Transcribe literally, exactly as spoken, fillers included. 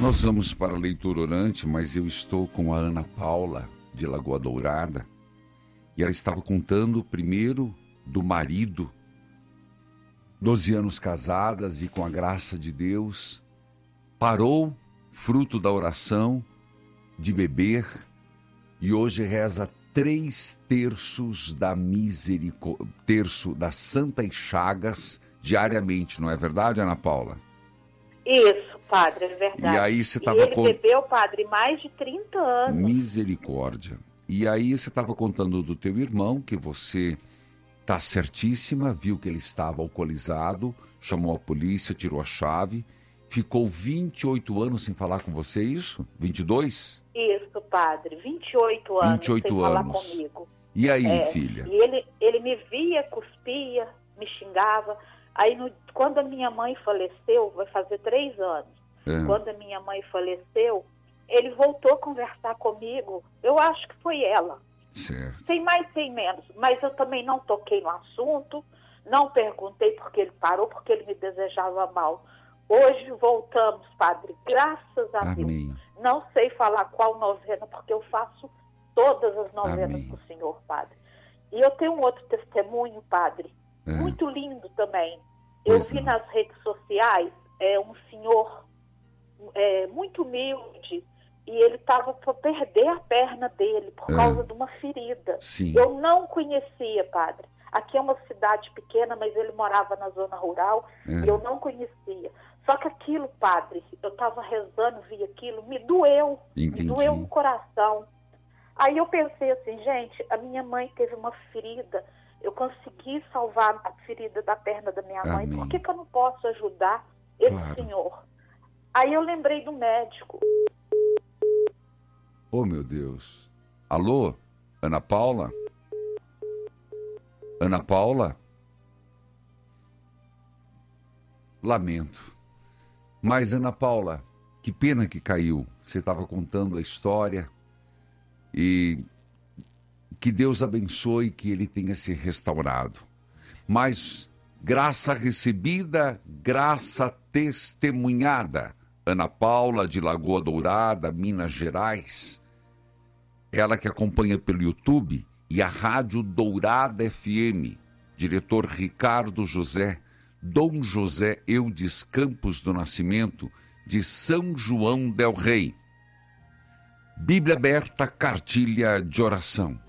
Nós vamos para a leitura orante, mas eu estou com a Ana Paula, de Lagoa Dourada, e ela estava contando primeiro do marido, doze anos casadas e com a graça de Deus, parou, fruto da oração, de beber, e hoje reza três terços da misericórdia, terço das Santas Chagas diariamente, não é verdade, Ana Paula? Isso, padre, é verdade. E aí você estava e ele con... bebeu, padre, mais de trinta anos. Misericórdia. E aí você estava contando do teu irmão, que você tá certíssima, viu que ele estava alcoolizado, chamou a polícia, tirou a chave, ficou vinte e oito anos sem falar com você, isso? vinte e dois? Isso, padre, vinte e oito anos vinte e oito sem anos. falar comigo. E aí, É, filha? E ele, ele me via, cuspia, me xingava. Aí, no, quando a minha mãe faleceu, vai fazer três anos, É. quando a minha mãe faleceu, ele voltou a conversar comigo. Eu acho que foi ela. Certo. Sem mais, sem menos. Mas eu também não toquei no assunto, não perguntei porque ele parou, porque ele me desejava mal. Hoje voltamos, padre, graças a Amém. Deus. Não sei falar qual novena, porque eu faço todas as novenas Amém. do Senhor, padre. E eu tenho um outro testemunho, padre, É. muito lindo também. Pois eu vi não. nas redes sociais é, um senhor é, muito humilde, e ele estava para perder a perna dele por É. causa de uma ferida. Sim. Eu não conhecia, padre. Aqui é uma cidade pequena, mas ele morava na zona rural, É. e eu não conhecia. Só que aquilo, padre, eu estava rezando, vi aquilo, me doeu, Entendi. me doeu no coração. Aí eu pensei assim, gente, a minha mãe teve uma ferida, eu consegui salvar a ferida da perna da minha mãe, Amém. por que que eu não posso ajudar esse Claro. senhor? Aí eu lembrei do médico. Oh, meu Deus. Alô? Ana Paula? Ana Paula? Lamento. Mas, Ana Paula, que pena que caiu. Você estava contando a história e que Deus abençoe, que ele tenha se restaurado. Mas graça recebida, graça testemunhada. Ana Paula, de Lagoa Dourada, Minas Gerais, ela que acompanha pelo YouTube e a Rádio Dourada F M, diretor Ricardo José, Dom José Eudes Campos do Nascimento, de São João del Rei. Bíblia aberta, cartilha de oração.